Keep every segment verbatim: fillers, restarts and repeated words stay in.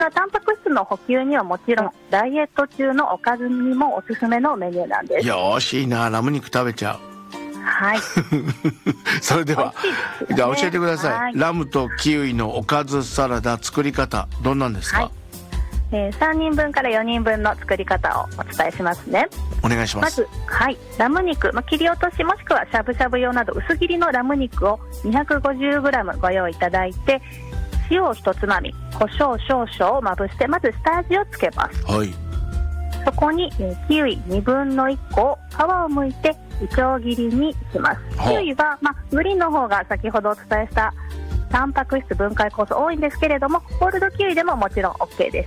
タンパク質の補給にはもちろんダイエット中のおかずにもおすすめのメニューなんです。 よーし、いいな、ラム肉食べちゃう。 はいそれではで、ね、 じゃあ教えてください、 はい、 ラムとキウイのおかずサラダ作り方どんなんですか？ はい、えー、さんにんぶんからよにんぶんの作り方をお伝えしますね。 お願いします。 まず、はい、ラム肉、まあ、切り落としもしくはしゃぶしゃぶ用など薄切りのラム肉を にひゃくごじゅうグラム ご用意いただいて、塩を一つまみ、胡椒少々をまぶしてまず下味をつけます。 はい。 そこに、えー、キウイにぶんのいっこを皮を剥いていちょう切りにします。キウイは、まあ、グリーンの方が先ほどお伝えしたタンパク質分解酵素多いんですけれども、ホールドキウイでももちろん OK です。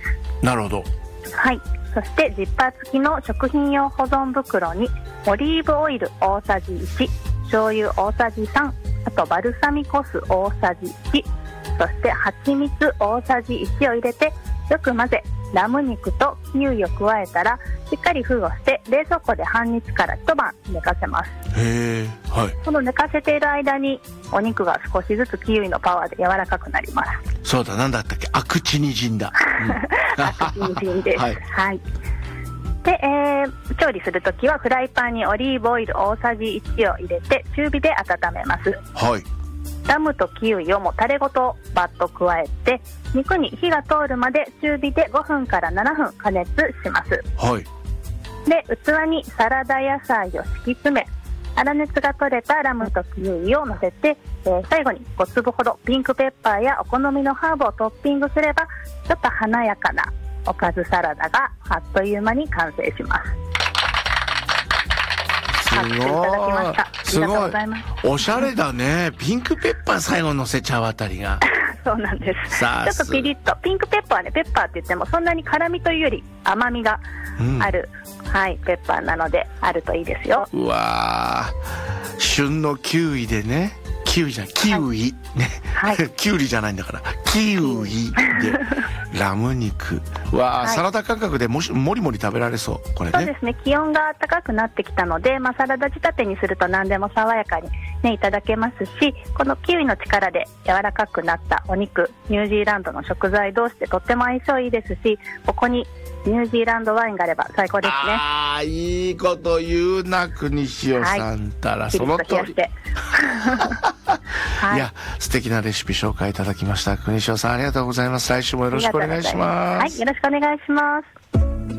なるほど。 はい。そしてジッパー付きの食品用保存袋にオリーブオイル大さじいち、醤油大さじさん、あとバルサミコ酢大さじいち、そして蜂蜜大さじいちを入れてよく混ぜ、ラム肉とキウイを加えたらしっかり封をして冷蔵庫で半日から一晩寝かせます。 へー、はい。 この寝かせている間にお肉が少しずつキウイのパワーで柔らかくなります。 そうだ、なんだったっけ、アクチニジンだ、 うん、アクチニジンです、 はい、 はい。で、えー、調理するときはフライパンにオリーブオイル大さじいちを入れて中火で温めます。 はい。 ラムとキウイをもタレごとバッと加えて肉に火が通るまで中火でごふんからななふん加熱します。 はい。 で、器にサラダ野菜を敷き詰め、粗熱が取れたラムとキウイを乗せて、えー、最後にごつぶほどピンクペッパーやお好みのハーブをトッピングすればちょっと華やかなおかずサラダがあっという間に完成します。 すごい、 いただきました。 すごい、 ありがとうございます。 おしゃれだね。ピンクペッパー最後乗せちゃうあたりがそうなんです。ちさすょっとピリッと、ピンクペッパーね、ペッパーって言ってもそんなに辛みというより甘みがある、うん、はい、ペッパーなのであるといいですよ。 うわー、旬のキウイでね、キウイじゃない、キウイ、はい、ね、はい、キュウリじゃないんだから、キウイでラム肉、わあ、はい、サラダ感覚でもしもりもり食べられそう、これね。 そうですね、気温が暖かくなってきたので、まあ、サラダ仕立てにすると何でも爽やかに、ね、いただけますし、このキウイの力で柔らかくなったお肉、ニュージーランドの食材同士でとっても相性いいですし、ここにニュージーランドワインがあれば最高ですね。 ああ、いいこと言うな、国塩さんたら、はい、その通りはい、いや、素敵なレシピ紹介いただきました。国塩さん、ありがとうございます。来週もよろしくお願いします。 はい、よろしくお願いします。